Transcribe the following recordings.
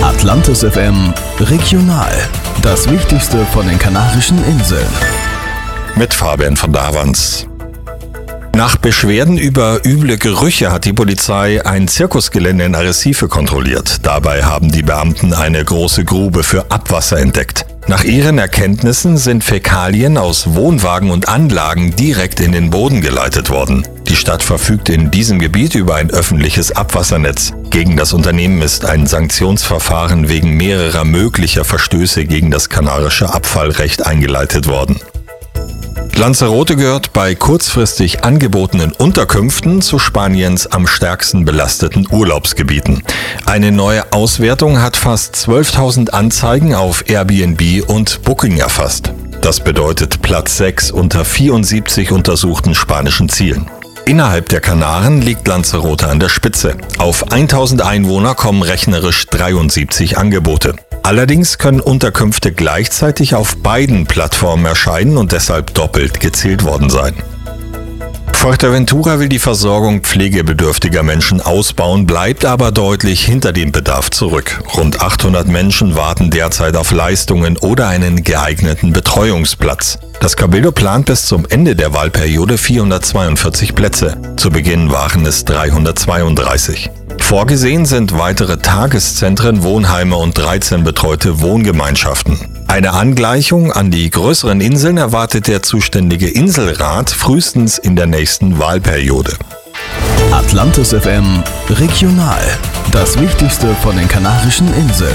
Atlantis FM Regional. Das Wichtigste von den Kanarischen Inseln. Mit Fabian von Davans. Nach Beschwerden über üble Gerüche hat die Polizei ein Zirkusgelände in Arrecife kontrolliert. Dabei haben die Beamten eine große Grube für Abwasser entdeckt. Nach ihren Erkenntnissen sind Fäkalien aus Wohnwagen und Anlagen direkt in den Boden geleitet worden. Die Stadt verfügt in diesem Gebiet über ein öffentliches Abwassernetz. Gegen das Unternehmen ist ein Sanktionsverfahren wegen mehrerer möglicher Verstöße gegen das kanarische Abfallrecht eingeleitet worden. Lanzarote gehört bei kurzfristig angebotenen Unterkünften zu Spaniens am stärksten belasteten Urlaubsgebieten. Eine neue Auswertung hat fast 12.000 Anzeigen auf Airbnb und Booking erfasst. Das bedeutet Platz 6 unter 74 untersuchten spanischen Zielen. Innerhalb der Kanaren liegt Lanzarote an der Spitze. Auf 1.000 Einwohner kommen rechnerisch 73 Angebote. Allerdings können Unterkünfte gleichzeitig auf beiden Plattformen erscheinen und deshalb doppelt gezählt worden sein. Fuerteventura will die Versorgung pflegebedürftiger Menschen ausbauen, bleibt aber deutlich hinter dem Bedarf zurück. Rund 800 Menschen warten derzeit auf Leistungen oder einen geeigneten Betreuungsplatz. Das Cabildo plant bis zum Ende der Wahlperiode 442 Plätze. Zu Beginn waren es 332. Vorgesehen sind weitere Tageszentren, Wohnheime und 13 betreute Wohngemeinschaften. Eine Angleichung an die größeren Inseln erwartet der zuständige Inselrat frühestens in der nächsten Wahlperiode. Atlantis FM Regional. Das Wichtigste von den Kanarischen Inseln.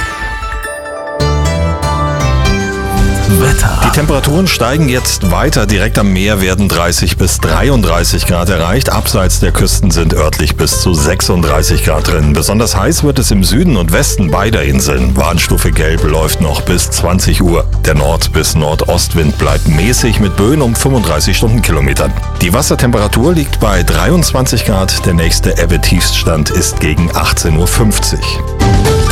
Wetter. Die Temperaturen steigen jetzt weiter. Direkt am Meer werden 30 bis 33 Grad erreicht. Abseits der Küsten sind örtlich bis zu 36 Grad drin. Besonders heiß wird es im Süden und Westen beider Inseln. Warnstufe Gelb läuft noch bis 20 Uhr. Der Nord- bis Nordostwind bleibt mäßig mit Böen um 35 Stundenkilometern. Die Wassertemperatur liegt bei 23 Grad. Der nächste Ebbe-Tiefststand ist gegen 18.50 Uhr.